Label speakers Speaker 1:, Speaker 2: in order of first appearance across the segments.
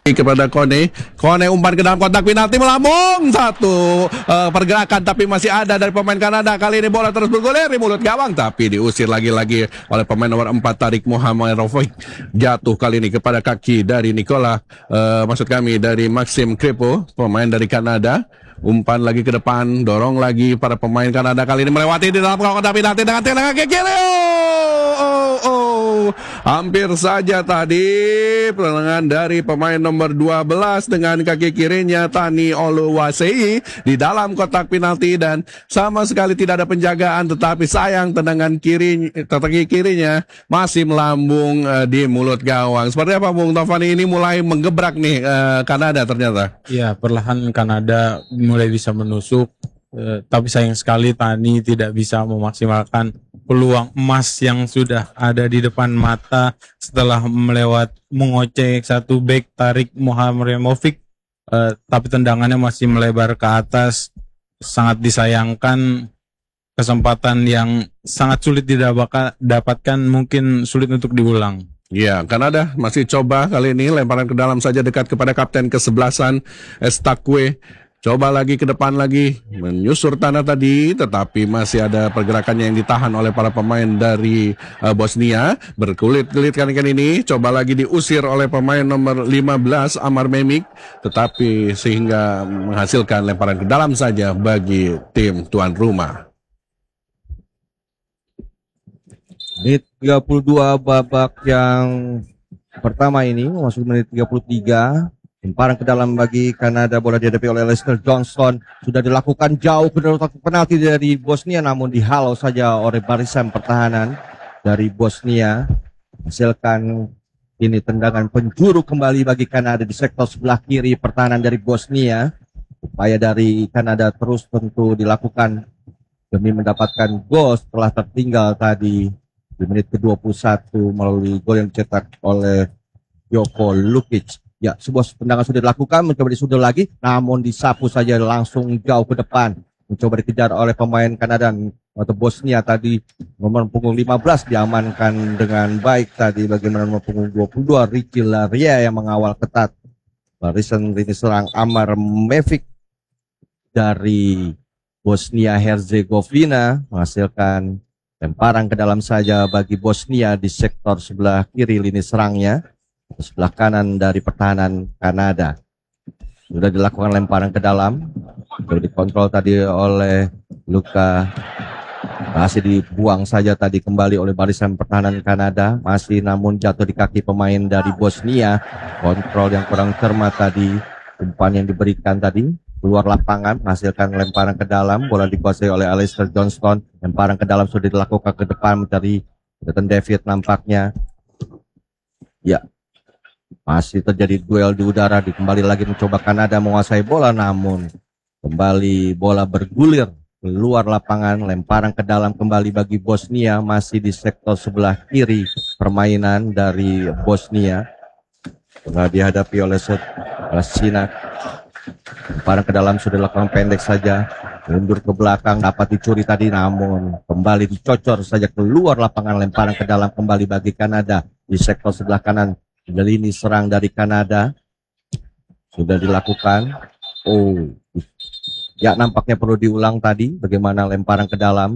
Speaker 1: kepada Kone umpan ke dalam kotak penalti melambung satu pergerakan tapi masih ada dari pemain Kanada. Kali ini bola terus bergulir di mulut gawang tapi diusir lagi-lagi oleh pemain nomor 4 Tarik Mohamedovic. Jatuh kali ini kepada kaki dari dari Maxim Crepeau, pemain dari Kanada. Umpan lagi ke depan, dorong lagi para pemain Kanada, kali ini melewati di dalam kotak penalti dengan tendangan ke kiri. Hampir saja tadi pertengahan dari pemain nomor 12 dengan kaki kirinya Tani Oluwaseyi di dalam kotak penalti dan sama sekali tidak ada penjagaan, tetapi sayang tendangan kaki kirinya masih melambung di mulut gawang. Seperti apa Bung Tovani, ini mulai menggebrak nih Kanada ternyata.
Speaker 2: Ya, perlahan Kanada mulai bisa menusuk, tapi sayang sekali Tani tidak bisa memaksimalkan peluang emas yang sudah ada di depan mata setelah mengocek satu bek Tarik Mohamedovic, tapi tendangannya masih melebar ke atas. Sangat disayangkan, kesempatan yang sangat sulit didapatkan, mungkin sulit untuk diulang.
Speaker 1: Ya, Kanada masih coba kali ini lemparan ke dalam saja dekat kepada kapten kesebelasan Estakwe. Coba lagi ke depan lagi, menyusur tanah tadi, tetapi masih ada pergerakannya yang ditahan oleh para pemain dari Bosnia. Berkulit-kulit kali ini, coba lagi diusir oleh pemain nomor 15 Amar Memik, tetapi sehingga menghasilkan lemparan ke dalam saja bagi tim tuan rumah.
Speaker 3: Menit 32 babak yang pertama ini, masuk menit 33. Lemparan ke dalam bagi Kanada, bola dihadapi oleh Lester Johnson. Sudah dilakukan jauh ke dalam kotak penalti dari Bosnia, namun dihalau saja oleh barisan pertahanan dari Bosnia. Hasilkan ini tendangan penjuru kembali bagi Kanada di sektor sebelah kiri pertahanan dari Bosnia. Upaya dari Kanada terus tentu dilakukan demi mendapatkan gol setelah tertinggal tadi di menit ke-21 melalui gol yang dicetak oleh Joko Lukic. Ya, sebuah tendangan sudah dilakukan, mencoba disudul lagi, namun disapu saja langsung jauh ke depan. Mencoba dikejar oleh pemain Kanada atau Bosnia tadi. Nomor punggung 15 diamankan dengan baik tadi. Bagaimana nomor punggung 22 Ricky Laria yang mengawal ketat. Barisan lini serang Amar Memik dari Bosnia Herzegovina menghasilkan lemparan ke dalam saja bagi Bosnia di sektor sebelah kiri lini serangnya. Sebelah kanan dari pertahanan Kanada. Sudah dilakukan lemparan ke dalam. Sudah dikontrol tadi oleh Luka. Masih dibuang saja tadi kembali oleh barisan pertahanan Kanada. Masih namun jatuh di kaki pemain dari Bosnia. Kontrol yang kurang cermat tadi. Umpan yang diberikan tadi keluar lapangan, menghasilkan lemparan ke dalam. Bola dikuasai oleh Alistair Johnston. Lemparan ke dalam sudah dilakukan ke depan mencari Jonathan David nampaknya. Ya, masih terjadi duel di udara. Kembali lagi mencoba Kanada menguasai bola, namun kembali bola bergulir keluar lapangan. Lemparan ke dalam kembali bagi Bosnia, masih di sektor sebelah kiri permainan dari Bosnia. Bola dihadapi oleh Sinak. Lemparan ke dalam sudah dilakukan pendek saja, mundur ke belakang, dapat dicuri tadi, namun kembali dicocor saja keluar lapangan. Lemparan ke dalam kembali bagi Kanada di sektor sebelah kanan. Lini serang dari Kanada sudah dilakukan. Ya, nampaknya perlu diulang tadi bagaimana lemparan ke dalam.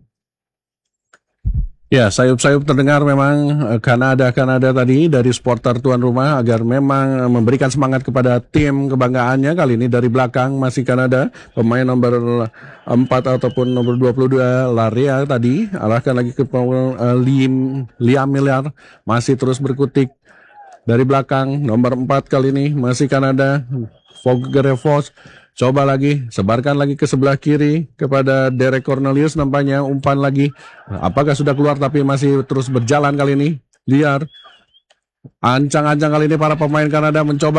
Speaker 1: Ya, sayup-sayup terdengar memang Kanada tadi dari supporter tuan rumah agar memang memberikan semangat kepada tim kebanggaannya. Kali ini dari belakang masih Kanada, pemain nomor 4 ataupun nomor 22 Laria tadi arahkan lagi ke Liam Miller, masih terus berkutik dari belakang. Nomor 4 kali ini masih Kanada, Fogerevos. Coba lagi, sebarkan lagi ke sebelah kiri kepada Derek Cornelius, nampaknya umpan lagi. Apakah sudah keluar, tapi masih terus berjalan kali ini. Liar. Ancang-ancang kali ini para pemain Kanada mencoba